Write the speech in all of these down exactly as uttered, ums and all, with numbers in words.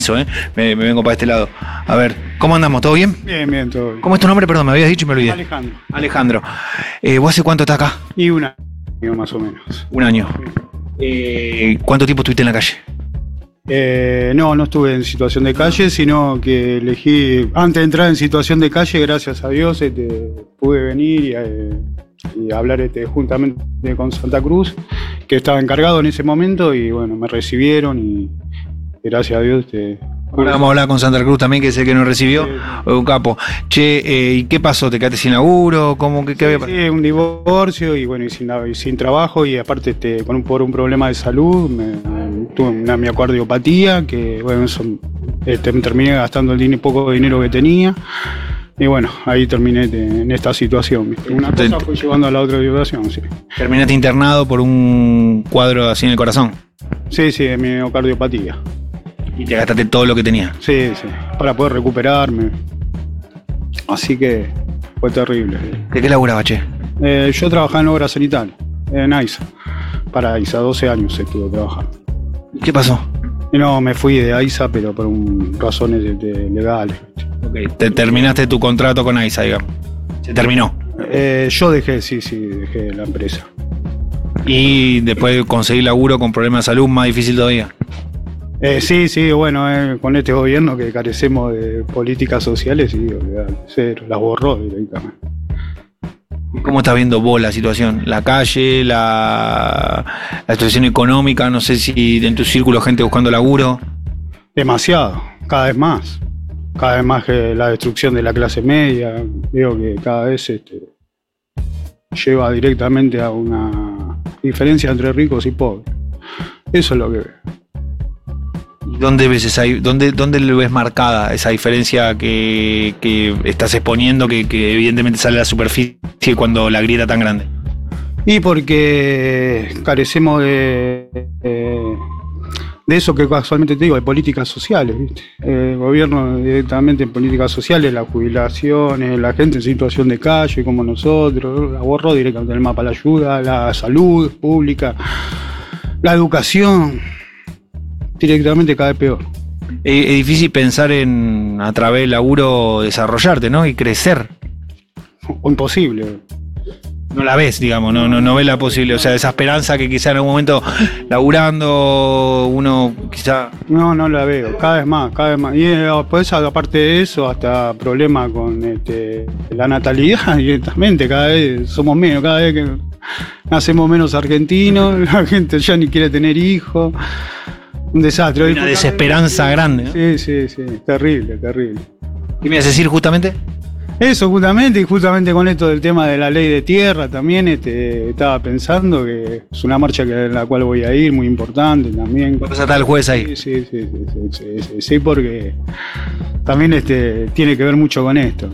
¿eh? Me, me vengo para este lado. A ver, ¿cómo andamos? ¿Todo bien? Bien, bien, todo bien. ¿Cómo es tu nombre? Perdón, me habías dicho y me olvidé. Alejandro. Alejandro. Eh, ¿Vos hace cuánto estás acá? Y un año más o menos. Un año. Eh, ¿Cuánto tiempo estuviste en la calle? Eh, no, no estuve en situación de calle, sino que elegí, antes de entrar en situación de calle, gracias a Dios, este, pude venir y, eh, y hablar este, juntamente con Santa Cruz, que estaba encargado en ese momento, y bueno, me recibieron y gracias a Dios... Este, Ahora vamos a hablar con Santa Cruz también, que es el que nos recibió. Sí. Un capo. Che, eh, ¿y qué pasó? ¿Te quedaste sin laburo? ¿Cómo que qué había pasado? Sí, un divorcio y bueno, y sin, y sin trabajo, y aparte este, con un, por un problema de salud, me, tuve una miocardiopatía, que bueno, eso, este, me terminé gastando el dinero, poco dinero que tenía. Y bueno, ahí terminé de, en esta situación. ¿Viste? Una cosa fue llevando a la otra situación, sí. ¿Terminaste internado por un cuadro así en el corazón? Sí, sí, de miocardiopatía. ¿Y te gastaste todo lo que tenías? Sí, sí, para poder recuperarme. Así que fue terrible. ¿De qué laburaba, che? Eh, yo trabajaba en obras sanitarias, en AISA. Para AISA, doce años estuve trabajando. ¿Qué pasó? Y no, me fui de AISA, pero por un, razones de, de legales. Okay. Te terminaste tu contrato con AISA, digamos. ¿Se terminó? Eh, yo dejé, sí, sí, dejé la empresa. ¿Y después de conseguir laburo con problemas de salud, más difícil todavía? Eh, sí, sí, bueno, eh, con este gobierno que carecemos de políticas sociales, sí, cero, las borró directamente. ¿Cómo estás viendo vos la situación? La calle, la, la situación económica, no sé si en tu círculo gente buscando laburo. Demasiado, cada vez más. Cada vez más que la destrucción de la clase media, veo que cada vez este, lleva directamente a una diferencia entre ricos y pobres. Eso es lo que veo. ¿Dónde ves esa, dónde, dónde le ves marcada esa diferencia que, que estás exponiendo, que, que evidentemente sale a la superficie cuando la grieta tan grande? Y porque carecemos de, de, de eso que casualmente te digo, de políticas sociales, ¿viste? El gobierno directamente en políticas sociales, las jubilaciones, la gente en situación de calle como nosotros, la borró directamente del mapa, la ayuda, la salud pública, la educación. Directamente cada vez peor. Es, es difícil pensar en, a través del laburo, desarrollarte, ¿no? Y crecer. O imposible. No la ves, digamos, no, no, no ves la posibilidad. O sea, esa esperanza que quizá en algún momento laburando uno quizá... No, no la veo, cada vez más, cada vez más. Y después, aparte de eso, hasta problemas con este, la natalidad directamente, cada vez somos menos, cada vez que nacemos menos argentinos, la gente ya ni quiere tener hijos. Un desastre. Una desesperanza grande, ¿no? Sí, sí, sí, terrible, terrible. ¿Qué me ibas a decir justamente? Eso, justamente, y justamente con esto del tema de la ley de tierra también este, estaba pensando que es una marcha que, en la cual voy a ir, muy importante también. ¿Vas a estar el jueves ahí? Sí, sí, sí, sí, sí, sí, sí, sí, porque también este, tiene que ver mucho con esto.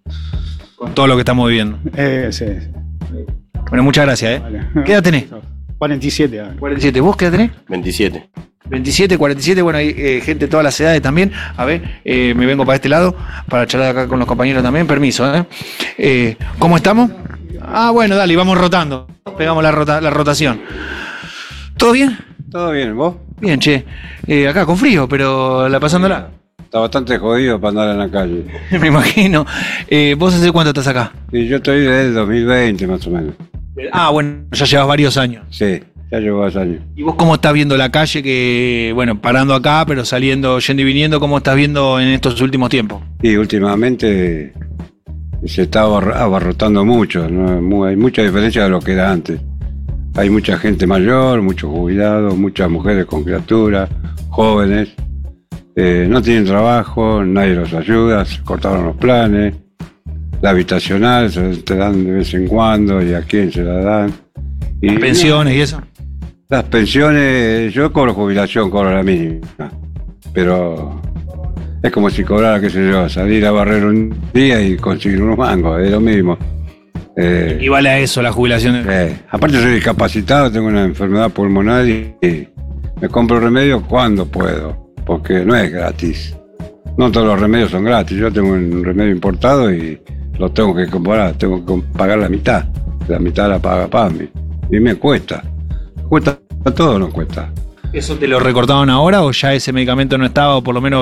Con todo lo que estamos viviendo. Eh, sí, sí. Bueno, muchas gracias, ¿eh? Vale. ¿Qué edad tenés? cuarenta y siete años. cuarenta y siete, ¿vos qué edad tenés? veintisiete. veintisiete, cuarenta y siete, bueno, hay eh, gente de todas las edades también. A ver, eh, me vengo para este lado para charlar acá con los compañeros también. Permiso, ¿eh? eh ¿Cómo estamos? Ah, bueno, dale, vamos rotando. Pegamos la, rota, la rotación. ¿Todo bien? Todo bien, ¿vos? Bien, che. Eh, acá con frío, pero la pasándola. Está bastante jodido para andar en la calle. Me imagino. Eh, ¿Vos hace cuánto estás acá? Sí, yo estoy desde el dos mil veinte más o menos. Ah, bueno, ya llevas varios años. Sí. Ya llevo dos años. ¿Y vos cómo estás viendo la calle? Que, bueno, parando acá, pero saliendo, yendo y viniendo, ¿cómo estás viendo en estos últimos tiempos? Sí, últimamente se está abarrotando mucho, ¿no? Hay mucha diferencia de lo que era antes. Hay mucha gente mayor, muchos jubilados, muchas mujeres con criaturas, jóvenes. Eh, no tienen trabajo, nadie los ayuda, se cortaron los planes. La habitacional se te dan de vez en cuando y a quién se la dan. Y, ¿Las pensiones no, y eso? Las pensiones, yo cobro jubilación, cobro la mínima, pero es como si cobrara, qué sé yo, salir a barrer un día y conseguir unos mangos, es lo mismo. Eh, ¿Y vale a eso la jubilación? Eh, aparte soy discapacitado, tengo una enfermedad pulmonar y, y me compro remedios cuando puedo, porque no es gratis. No todos los remedios son gratis, yo tengo un remedio importado y lo tengo que comprar, tengo que pagar la mitad, la mitad la paga P A M I, y me cuesta. ¿Cuesta todo o no cuesta? ¿Eso te lo recortaron ahora o ya ese medicamento no estaba o por lo menos